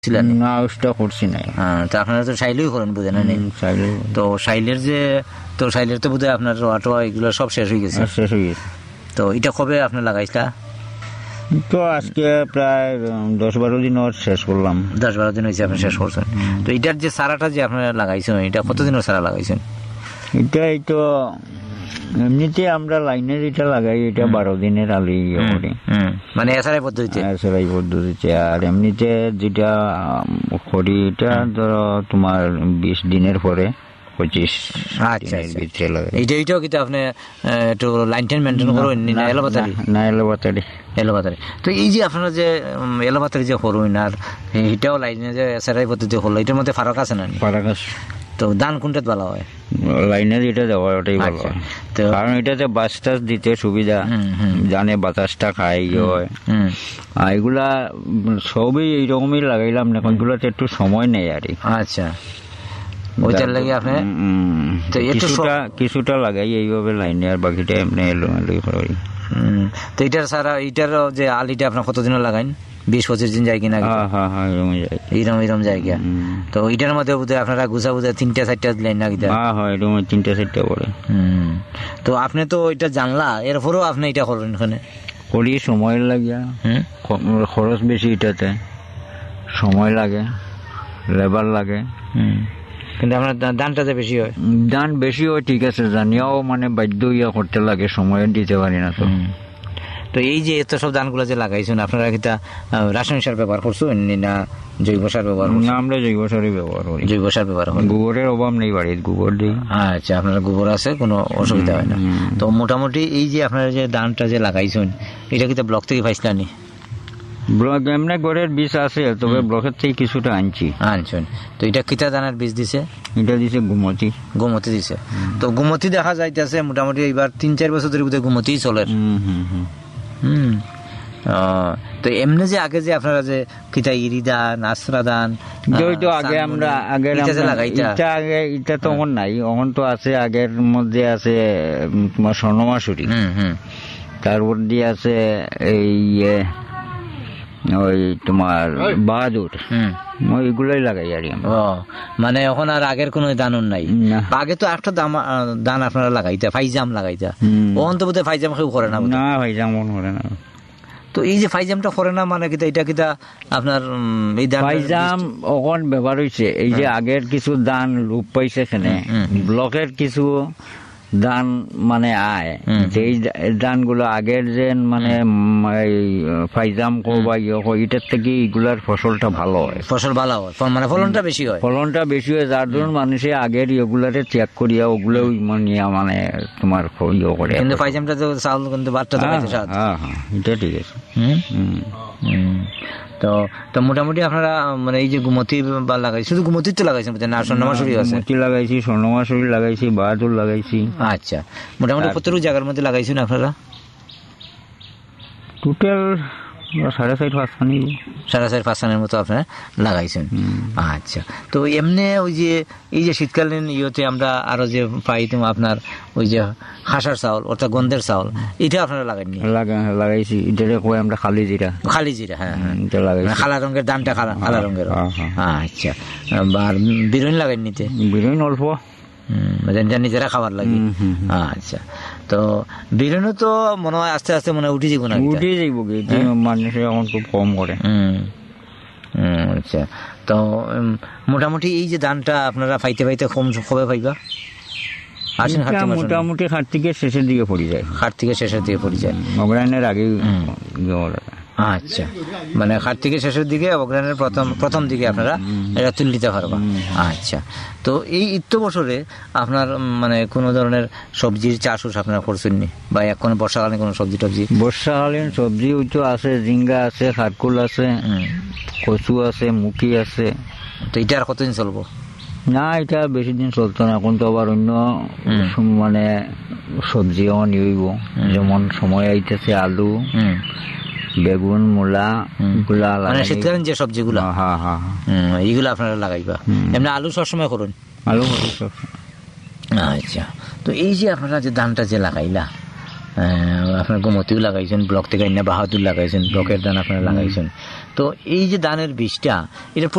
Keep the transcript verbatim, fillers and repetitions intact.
না ওটা করছি না। হ্যাঁ, তো আপনারা তো সাইলেই করেন বুঝেন না? তো সাইলের যে তো সাইলের তো বোধহয় আপনার রোয়া টোয়া এগুলো সব শেষ হয়ে গেছে। শেষ হয়ে গেছে। তো এটা কবে আপনার লাগাইছিলা? তো আজকে প্রায় দশ বারো দিন শেষ করলাম। দশ বারো দিন হয়েছে আপনি শেষ করছেন। তো এটার যে সারাটা যে আপনারা লাগাইছেন এটা কতদিনের সারা লাগাইছেন? এটাই তো এমনিতে আমরা লাইনের এটা লাগাই, এটা বারো দিনের আলি করি, মানে এসআরআই পদ্ধতিতে। এসআরআই পদ্ধতিতে। আর এমনিতে যেটা করি এটা ধরো তোমার বিশ দিনের পরে পঁচিশ। আচ্ছা, এইটা এইটাও কিন্তু আপনি একটু লাইন টেন মেনটেন করুন না? এলোপাতারি না, এলোপাতারি এলোপাতারি। তো এই যে আপনারা যে এলোপাতারি যে করুন আর এটাও লাইনে যে এসআরআই পদ্ধতি হলো, এটার মধ্যে ফারাক আছে না? ফারাক আছে। তো ধান কোনটা ভালো হয়? লাইনের এটা দেওয়া ওটাই ভালো হয়, কারণ এটাতে বাস টাস দিতে সুবিধা, জানে বাতাসটা খাই হয়। এগুলা সবই এইরকমই লাগাইলাম না, এগুলোতে একটু সময় নেই আর। আচ্ছা, ওইটার লাগে আপনি কিছুটা কিছুটা লাগাই এইভাবে লাইনে, আর বাকিটা এমনি এলো এলো করি। তো এটার সারা এটার যে আলিটা আপনার কতদিন লাগাইন? বিশ পঁচিশ দিন যায় কিনা? এইরকম এরকম জায়গা। তো এটার মধ্যে বোধহয় আপনারা গুছা বুঝা তিনটা চারটা লাইন না? তিনটা চারটা পরে। তো আপনি তো এটা জানলা, এরপরেও আপনি এটা করেন এখানে? করি, সময় লাগে, খরচ বেশি, এটাতে সময় লাগে, লেবার লাগে, কিন্তু আপনার দানটা যে বেশি হয়। দান বেশি হয় ঠিক আছে, জানিয়াও মানে বাধ্য ইয়া করতে লাগে, সময় দিতে পারি না। তো তো এই যে এত সব ধানগুলো যে লাগাইছেন আপনারা কি রাসায়নিক সার ব্যবহার করছেন না জৈব সার ব্যবহার করছেন? না, আমরা জৈব সারই ব্যবহার করি। জৈব সার ব্যবহার করি, গোবরের অভাব নেই বাড়ির, গোবর দিই। আচ্ছা, আপনার গোবর আছে, কোনো অসুবিধা হয় না। তো মোটামুটি এই যে আপনারা যে ধানটা যে লাগাইছেন এটা কি ব্লক থেকে পাইছিলেন? ব্লক এমনি গড়ের বীজ আছে, তবে ব্লকের থেকে কিছুটা আনছি। আনছেন। তো এটা কিতা দানার বীজ দিছে? এটা দিছে গুমতি। গুমতি দিছে। তো গুমতি দেখা যাইতেছে মোটামুটি এইবার তিন চার বছর ধরে বোধহয় গুমতিই চলে। হম তো এমনি যে আগে যে আপনারা যে কিতা ইরি দান, আশ্রা দান, আগে আমরা আগে আগে এটা তো অন নাই, অন তো আছে। আগের মধ্যে আছে তোমার স্বর্ণমাসুরি, তারপর দিয়ে আছে এই ওই তোমার বাহাদুর, ওইগুলোই লাগাই আর। মানে এখন আর আগের কোন দানন নাই। আগে তো একটা দান আপনারা লাগাইতা, ফাইজাম লাগাইতা। ওখান তো বোধহয় ফাইজাম কেউ করে না? না, ফাইজাম করে না। তো এই যে ফাইজামটা করে না মানে কিতা, এটা কিতা আপনার এই দান ফাইজাম ওখান ব্যবহার হয়েছে। এই যে আগের কিছু দান লোপ পাইছে এখানে, ব্লকের কিছু দান মানে আয়, যেই দান গুলো আগের যে মানে ফাইজাম বা এটার থেকে এগুলার ফসলটা ভালো হয়, ফসল ভালো হয়, মানে ফলনটা বেশি হয়, ফলনটা বেশি হয়। যার জন্য মানুষে আগের এগুলারে চেক করিয়া ওগুলো নিয়ে মানে তোমার ইয়ে করে। কিন্তু ফাইজামটা তো চাউল কিন্তু বাট্টা তো পাইছে। হ্যাঁ হ্যাঁ, এটা ঠিক আছে। তো তো মোটামুটি আপনারা মানে এই যে গুমতি বা লাগাইছি, শুধু গুমতি তো লাগাইছেন না? স্বর্ণমাসুরি আছে? গুমতি লাগাইছি, স্বর্ণমাসুরি লাগাইছি, বাহাদুর লাগাইছি। আচ্ছা, মোটামুটি কতটুকু জায়গার মধ্যে লাগাইছেন আপনারা? টোটাল সাড়ে চার পাঁচ খানি সাড়ে চার পাঁচ খানের মতো আপনারা লাগাইছেন। আচ্ছা, তো এমনি ওই যে এই যে শীতকালীন ইয়েতে আমরা আরো যে পাই তোমার আপনার ওই যে হাঁসার চাউল, অর্থাৎ গন্ধের চাউল, এটা আপনারা লাগাইনি? লাগাইছি, এটাকে কই আমরা খালি জিরা। খালি জিরা, হ্যাঁ হ্যাঁ, খালা রঙের দানটা খালা খালা রঙের। আচ্ছা, আর বিরিয়ানি লাগাইনি? নিতে বিরিয়ানি অল্প, নিজেরা খাবার লাগে। আচ্ছা, তো বিরিয়ানি তো মনে হয় আস্তে আস্তে মনে হয় উঠে যাবো না? উঠে যাইব, মানুষ এখন খুব কম করে। আচ্ছা, তো মোটামুটি এই যে ধানটা আপনারা পাইতে পাইতে কম কবে পাইবা? মোটামুটি কার্তিকের শেষের দিকে পড়ে যায়। কার্তিকের শেষের দিকে পড়ে যায়, অগ্রহায়ণের আগে। আচ্ছা, মানে কার্তিকের শেষের দিকে, অগ্রহায়ণের প্রথম প্রথম দিকে আপনারা এটা তুলে দিতে পারবা। আচ্ছা, তো এই ইত্য বছরে আপনার মানে কোনো ধরনের সবজির চাষও আপনারা করছেন নি? বা এখন বর্ষাকালীন কোনো সবজি টবজি? বর্ষাকালীন সবজি তো আছে, ঝিঙ্গা আছে, খারকুল আছে, কচু আছে, মুখি আছে। তো এটা আর কতদিন চলবো? না, এটা বেশি দিন চলতো না। এখন তো আবার অন্য মানে সবজি নিব, যেমন সময় আইতেছে আলু, বেগুন, মূলা, গুলা মানে শীতকালীন যে সবজিগুলা। হ্যাঁ হ্যাঁ, এইগুলো আপনারা লাগাইবা। এমনি আলু সবসময় করুন? আলু। আচ্ছা, তো এই যে আপনারা যে ধানটা যে লাগাইলা, আপনার গোমতিও লাগাইছেন, ব্লক থেকে বাহাদুর লাগাইছেন, ব্লকের ধান আপনারা লাগাইছেন। তো এই যে ধানের বীজটা, এটা